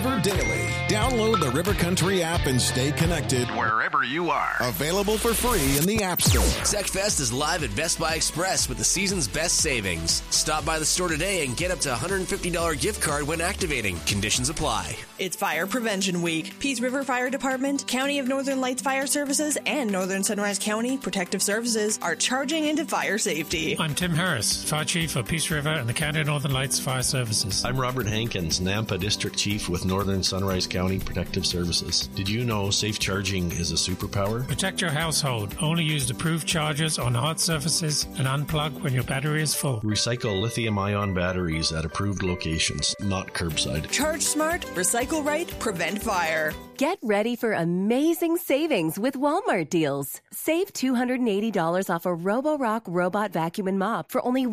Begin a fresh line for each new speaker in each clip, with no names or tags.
River Daily. Download the River Country app and stay connected wherever you are. Available for free in the App Store.
ZechFest is live at Best Buy Express with the season's best savings. Stop by the store today and get up to $150 gift card when activating. Conditions apply.
It's Fire Prevention Week. Peace River Fire Department, County of Northern Lights Fire Services, and Northern Sunrise County Protective Services are charging into fire safety.
I'm Tim Harris, Fire Chief for Peace River and the County of Northern Lights Fire Services.
I'm Robert Hankins, Nampa District Chief with Northern Sunrise County Protective Services. Did you know safe charging is a superpower?
Protect your household. Only use approved chargers on hot surfaces and unplug when your battery is full.
Recycle lithium-ion batteries at approved locations, not curbside.
Charge smart, recycle right, prevent fire.
Get ready for amazing savings with Walmart deals. Save $280 off a Roborock robot vacuum and mop for only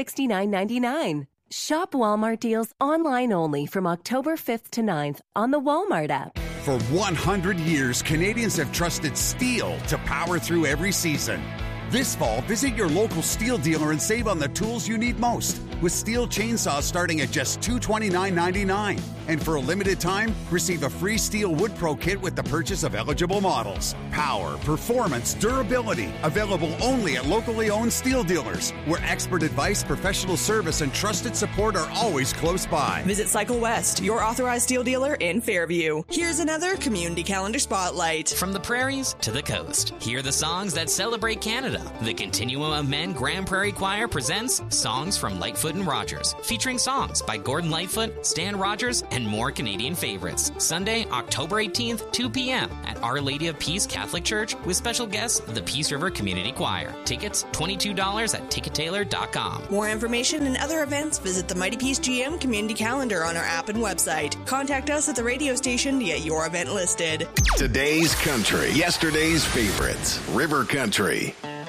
$169.99. Shop Walmart deals online only from October 5th to 9th on the Walmart app.
For 100 years, Canadians have trusted steel to power through every season. This fall, visit your local steel dealer and save on the tools you need most, with steel chainsaws starting at just $229.99. And for a limited time, receive a free Steel Wood Pro kit with the purchase of eligible models. Power, performance, durability, available only at locally owned steel dealers, where expert advice, professional service, and trusted support are always close by.
Visit Cycle West, your authorized steel dealer in Fairview. Here's another Community Calendar Spotlight.
From the prairies to the coast, hear the songs that celebrate Canada. The Continuum of Men Grand Prairie Choir presents Songs from Lightfoot and Rogers, featuring songs by Gordon Lightfoot, Stan Rogers, and more Canadian favorites. Sunday, October 18th, 2 p.m. at Our Lady of Peace Catholic Church with special guests of the Peace River Community Choir. Tickets, $22 at TicketTailor.com.
More information and other events, visit the Mighty Peace GM Community Calendar on our app and website. Contact us at the radio station to get your event listed.
Today's country, yesterday's favorites. River Country.